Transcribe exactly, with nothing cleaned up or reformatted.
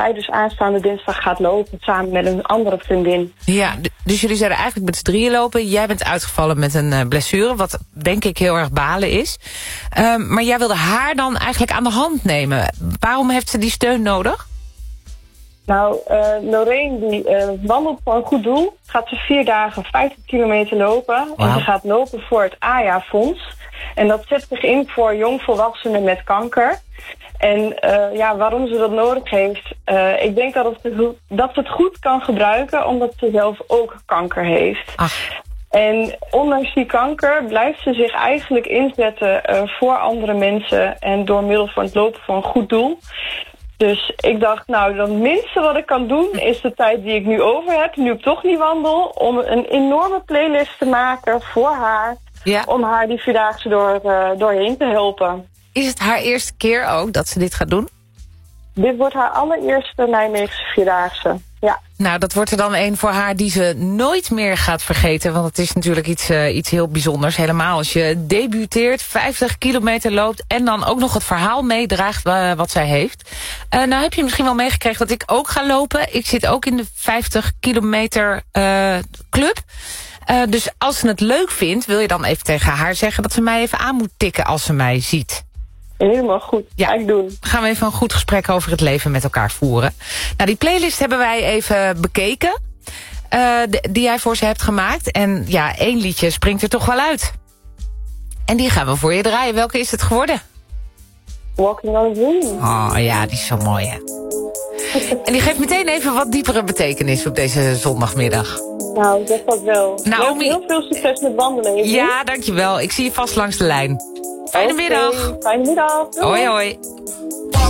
zij dus aanstaande dinsdag gaat lopen samen met een andere vriendin. Ja, d- dus jullie zouden eigenlijk met z'n drieën lopen. Jij bent uitgevallen met een uh, blessure, wat denk ik heel erg balen is. Um, maar jij wilde haar dan eigenlijk aan de hand nemen. Waarom heeft ze die steun nodig? Nou, uh, Lorraine die uh, wandelt voor een goed doel. Gaat ze vier dagen vijftig kilometer lopen. Wow. En ze gaat lopen voor het A Y A-fonds. En dat zet zich in voor jongvolwassenen met kanker. En uh, ja, waarom ze dat nodig heeft, uh, ik denk dat, het, dat ze het goed kan gebruiken, omdat ze zelf ook kanker heeft. Ach. En ondanks die kanker blijft ze zich eigenlijk inzetten uh, voor andere mensen en door middel van het lopen voor een goed doel. Dus ik dacht, nou, het minste wat ik kan doen is de tijd die ik nu over heb, nu ik toch niet wandel, om een enorme playlist te maken voor haar, ja. Om haar die vierdaagse door, uh, doorheen te helpen. Is het haar eerste keer ook dat ze dit gaat doen? Dit wordt haar allereerste Nijmeegse vierdaagse, ja. Nou, dat wordt er dan een voor haar die ze nooit meer gaat vergeten. Want het is natuurlijk iets, uh, iets heel bijzonders. Helemaal als je debuteert, vijftig kilometer loopt en dan ook nog het verhaal meedraagt uh, wat zij heeft. Uh, nou heb je misschien wel meegekregen dat ik ook ga lopen. Ik zit ook in de vijftig kilometer uh, club. Uh, dus als ze het leuk vindt, wil je dan even tegen haar zeggen dat ze mij even aan moet tikken als ze mij ziet. Helemaal goed, ja. Ga ik doen. Gaan we even een goed gesprek over het leven met elkaar voeren. Nou, die playlist hebben wij even bekeken. Uh, die jij voor ze hebt gemaakt. En ja, één liedje springt er toch wel uit. En die gaan we voor je draaien. Welke is het geworden? Walking on a Dream. Oh ja, die is zo mooi, hè. En die geeft meteen even wat diepere betekenis op deze zondagmiddag. Nou, dat dat wel. Naomi, heel veel succes met wandelen. Ja, dankjewel. Ik zie je vast langs de lijn. Fijne okay, middag. Fijne middag. Doei. Hoi, hoi.